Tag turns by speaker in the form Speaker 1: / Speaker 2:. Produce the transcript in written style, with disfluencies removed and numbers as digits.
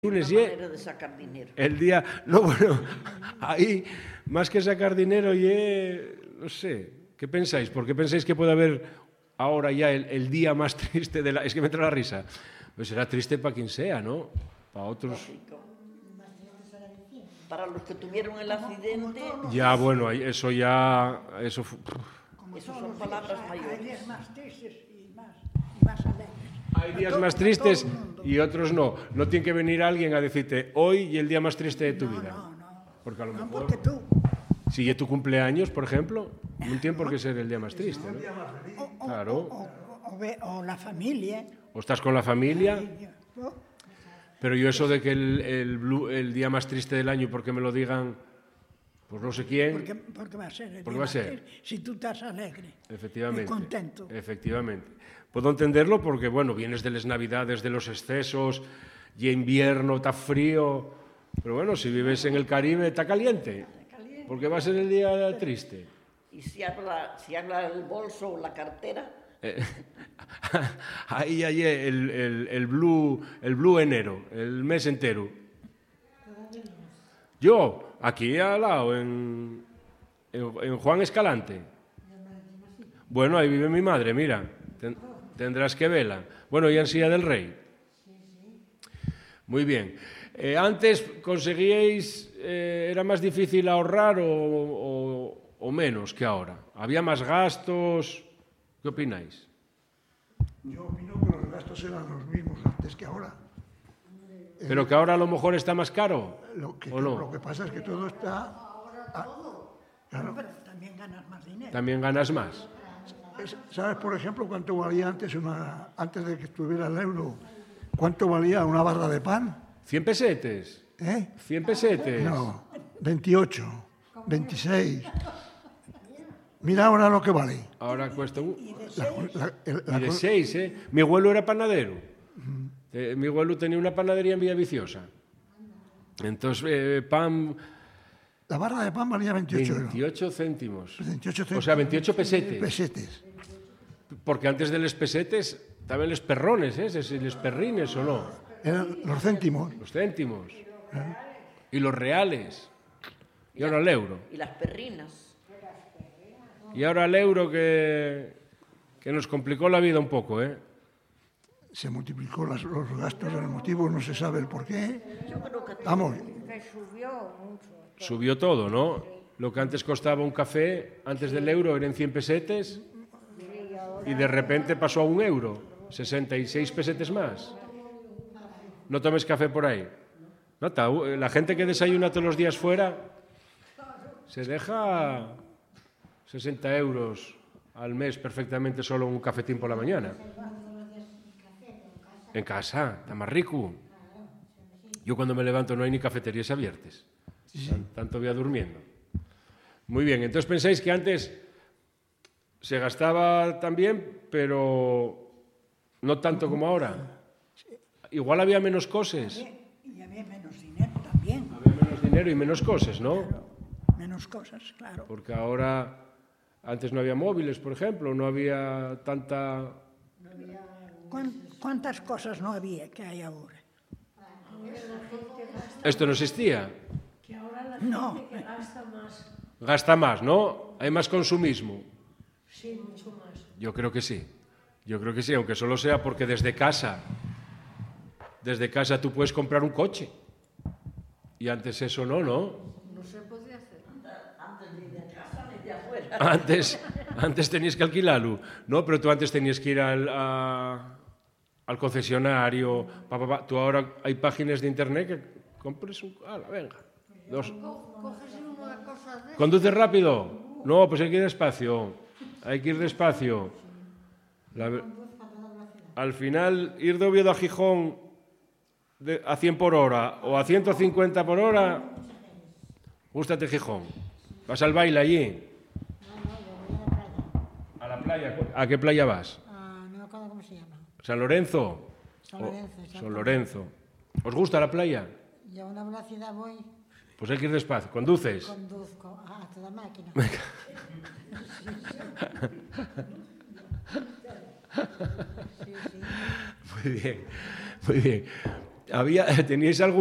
Speaker 1: lunes
Speaker 2: Una manera de sacar dinero.
Speaker 1: el día... No, bueno, ahí, más que sacar dinero, no sé, ¿qué pensáis? ¿Por qué pensáis que puede haber ahora ya el día más triste de la... Es que me entra la risa. Pues será triste para quien sea, ¿no? Para otros...
Speaker 2: Para los que tuvieron el accidente,
Speaker 1: Ya, bueno, eso ya... Eso
Speaker 2: esas son palabras
Speaker 3: Hay
Speaker 2: mayores.
Speaker 3: días más tristes y más alegres.
Speaker 1: hay días más tristes y otros no. No tiene que venir alguien a decirte hoy y el día más triste de tu vida.
Speaker 3: No.
Speaker 1: Porque a lo
Speaker 3: No,
Speaker 1: mejor...
Speaker 3: porque tú.
Speaker 1: Si es tu cumpleaños, por ejemplo, no tiene por qué ser el día más triste, ¿no? Claro.
Speaker 3: O la familia.
Speaker 1: O estás con la familia, pero yo eso de que el día más triste del año, porque me lo digan, pues no sé quién,
Speaker 3: Porque va a ser el
Speaker 1: Porque
Speaker 3: día
Speaker 1: va a
Speaker 3: más
Speaker 1: ser.
Speaker 3: triste. Si tú estás alegre.
Speaker 1: efectivamente.
Speaker 3: Y contento.
Speaker 1: Efectivamente. Puedo entenderlo porque, bueno, vienes de las navidades, de los excesos, y invierno, está frío, pero bueno, si vives en el Caribe, está caliente, porque va a ser el día triste.
Speaker 2: Y si habla el bolso o la cartera,
Speaker 1: Ahí hay el blue enero, el mes entero. Yo, aquí al lado, en Juan Escalante. Bueno, ahí vive mi madre, mira. Tendrás que verla. Bueno, y en Silla del Rey. Muy bien. Antes conseguíais, era más difícil ahorrar o menos que ahora. Había más gastos. ¿Qué opináis?
Speaker 4: Yo opino que los gastos eran los mismos antes que ahora.
Speaker 1: Pero que ahora a lo mejor está más caro. ¿O no?
Speaker 4: Lo que pasa es que todo está... Claro.
Speaker 3: Pero también ganas más dinero.
Speaker 1: También ganas más.
Speaker 4: ¿Sabes, por ejemplo, cuánto valía antes de que estuviera el euro? ¿Cuánto valía una barra de pan?
Speaker 1: 100 pesetes. 100 pesetes.
Speaker 4: No, 28, 26. Mira ahora lo que vale.
Speaker 1: Ahora cuesta un...
Speaker 3: Y de
Speaker 1: Y de 6, ¿eh? Mi abuelo era panadero. Mi abuelo tenía una panadería en Villaviciosa. Entonces, pan...
Speaker 4: La barra de pan valía 28 euros.
Speaker 1: 28 céntimos.
Speaker 4: 28 céntimos.
Speaker 1: O sea, 28 pesetes.
Speaker 4: Pesetes.
Speaker 1: Porque antes de los pesetes estaban los perrones, ¿eh? Los perrines, ¿o no?
Speaker 4: Eran los céntimos.
Speaker 1: Los céntimos. Y los reales. Y ahora el euro.
Speaker 2: y las perrinas.
Speaker 1: Y ahora el euro que nos complicó la vida un poco, ¿eh?
Speaker 4: Se multiplicó los gastos, el motivo no se sabe el por qué.
Speaker 2: Yo creo que
Speaker 4: Vamos,
Speaker 1: Subió todo, ¿no? Lo que antes costaba un café, antes del euro eran 100 pesetes y de repente pasó a 1 euro, 66 pesetes más. No tomes café por ahí. Nota, la gente que desayuna todos los días fuera se deja 60 euros al mes perfectamente solo un cafetín por la mañana. En casa, está más rico. Yo cuando me levanto no hay ni cafeterías abiertas. Tanto voy durmiendo. Muy bien, entonces pensáis que antes se gastaba también, pero no tanto como ahora. Igual había menos cosas.
Speaker 3: Y había menos dinero también.
Speaker 1: Había menos dinero y menos cosas, ¿no?
Speaker 3: Menos cosas, claro.
Speaker 1: Porque ahora, antes no había móviles, por ejemplo, no había tanta...
Speaker 3: ¿Cuántas cosas no había que hay ahora?
Speaker 1: Esto no existía.
Speaker 3: No,
Speaker 1: Gasta más, ¿no? Hay más consumismo.
Speaker 5: Sí, mucho más.
Speaker 1: Yo creo que sí. Yo creo que sí, aunque solo sea porque desde casa tú puedes comprar un coche. Y antes eso no, ¿no?
Speaker 5: No se podía hacer.
Speaker 1: Antes tenías que alquilarlo. No, pero tú antes tenías que ir al concesionario. Tú ahora hay páginas de internet que compres un... venga.
Speaker 5: Coges una cosa de...
Speaker 1: ¿Conduces rápido? No, pues hay que ir despacio. Hay que ir despacio. Al final, ir de Oviedo a Gijón a 100 por hora o a 150 por hora, gústate Gijón. Vas al baile allí. ¿A la playa? ¿A qué playa vas?
Speaker 5: No me acuerdo cómo se llama.
Speaker 1: ¿San Lorenzo?
Speaker 5: San Lorenzo,
Speaker 1: San Lorenzo. ¿Os gusta la playa?
Speaker 5: Y a una velocidad voy,
Speaker 1: Pues hay que ir despacio. ¿Conduces?
Speaker 5: conduzco a toda máquina. Sí.
Speaker 1: Muy bien, muy bien. ¿Teníais algún